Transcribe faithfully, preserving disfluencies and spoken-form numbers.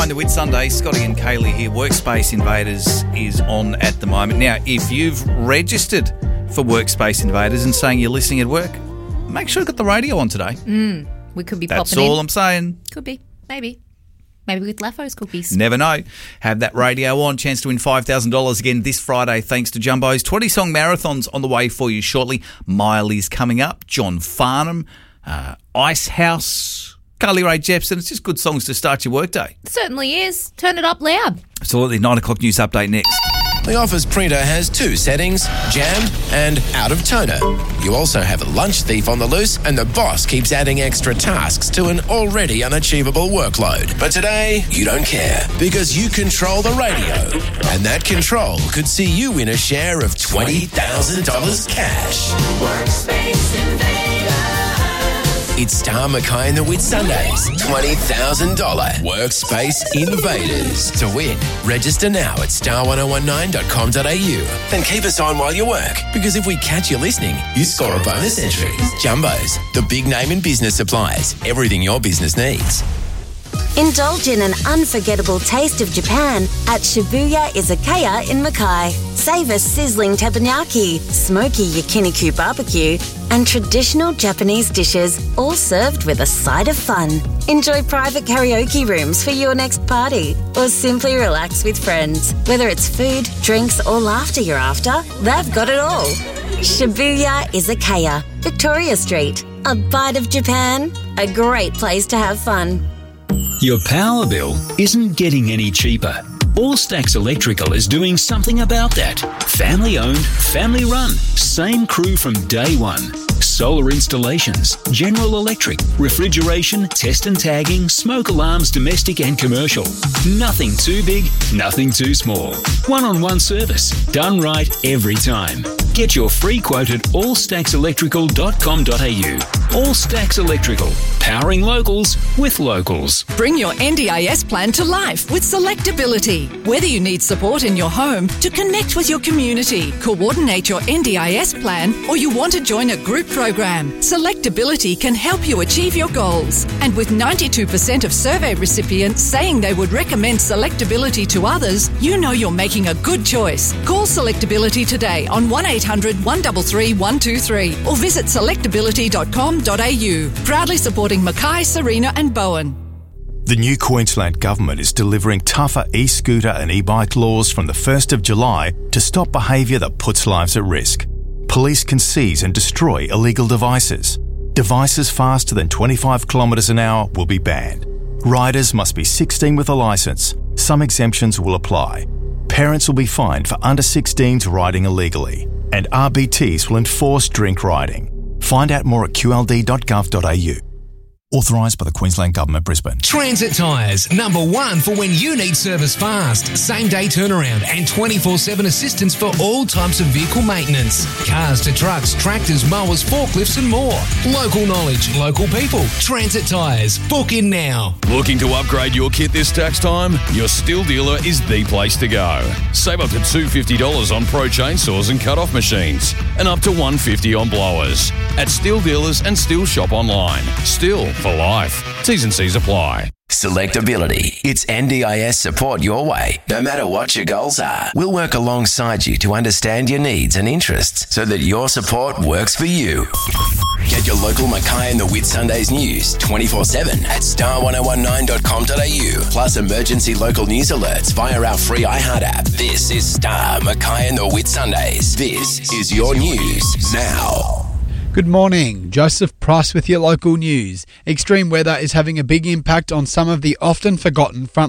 Mackay and the Whitsunday. Scotty and Kaylee here. Workspace Invaders is on at the moment. Now, if you've registered for Workspace Invaders and saying you're listening at work, make sure you've got the radio on today. Mm, we could be That's popping in. all I'm saying. Could be. Maybe. Maybe with Laffos cookies. Never know. Have that radio on. Chance to win five thousand dollars again this Friday thanks to Jumbo's. twenty-song marathons on the way for you shortly. Miley's coming up. John Farnham. Uh, Icehouse. Carly Rae Jepsen. It's just good songs to start your workday. Certainly is. Turn it up loud. Absolutely. nine o'clock news update next. The Office printer has two settings, jam and out of toner. You also have a lunch thief on the loose, and the boss keeps adding extra tasks to an already unachievable workload. But today, you don't care, because you control the radio. And that control could see you win a share of twenty thousand dollars cash. Workspace Invaders. It's Star Mackay and the Whitsundays. twenty thousand dollars Workspace Invaders. To win, register now at star one oh one nine dot com dot a u. Then keep us on while you work, because if we catch you listening, you score a bonus entry. Jumbo's, the big name in business supplies. Everything your business needs. Indulge in an unforgettable taste of Japan at Shibuya Izakaya in Mackay. Savour sizzling teppanyaki, smoky yakiniku barbecue, and traditional Japanese dishes, all served with a side of fun. Enjoy private karaoke rooms for your next party, or simply relax with friends. Whether it's food, drinks, or laughter you're after, they've got it all. Shibuya Izakaya, Victoria Street. A bite of Japan, a great place to have fun. Your power bill isn't getting any cheaper. All Stacks Electrical is doing something about that. Family owned, family run, same crew from day one. Solar installations, General Electric, refrigeration, test and tagging, smoke alarms, domestic and commercial. Nothing too big, nothing too small. One-on-one service, done right every time. Get your free quote at all stacks electrical dot com dot a u. All Stacks Electrical, powering locals with locals. Bring your N D I S plan to life with Selectability. Whether you need support in your home, to connect with your community, coordinate your N D I S plan, or you want to join a group program, Selectability can help you achieve your goals. And with ninety-two percent of survey recipients saying they would recommend Selectability to others, you know you're making a good choice. Call Selectability today on one eight hundred, one three three, one two three or visit selectability dot com dot a u. Proudly supporting Mackay, Sarina and Bowen. The new Queensland Government is delivering tougher e-scooter and e-bike laws from the first of July to stop behaviour that puts lives at risk. Police can seize and destroy illegal devices. Devices faster than twenty-five kilometres an hour will be banned. Riders must be sixteen with a licence. Some exemptions will apply. Parents will be fined for under sixteens riding illegally. And R B Ts will enforce drink riding. Find out more at q l d dot gov dot a u. Authorised by the Queensland Government, Brisbane. Transit Tyres, number one for when you need service fast. Same day turnaround and twenty-four seven assistance for all types of vehicle maintenance. Cars to trucks, tractors, mowers, forklifts and more. Local knowledge, local people. Transit Tyres. Book in now. Looking to upgrade your kit this tax time? Your Stihl dealer is the place to go. Save up to two hundred fifty dollars on Pro chainsaws and cut-off machines and up to one hundred fifty dollars on blowers. At Stihl Dealers and Stihl Shop online. Stihl for life. T's and C's apply. Selectability. It's N D I S support your way, no matter what your goals are. We'll work alongside you to understand your needs and interests so that your support works for you. Get your local Mackay and the Whitsundays news twenty-four seven at star one oh one nine dot com dot a u. Plus emergency local news alerts via our free iHeart app. This is Star Mackay and the Whitsundays. This is your news now. Good morning, Joseph Price with your local news. Extreme weather is having a big impact on some of the often forgotten front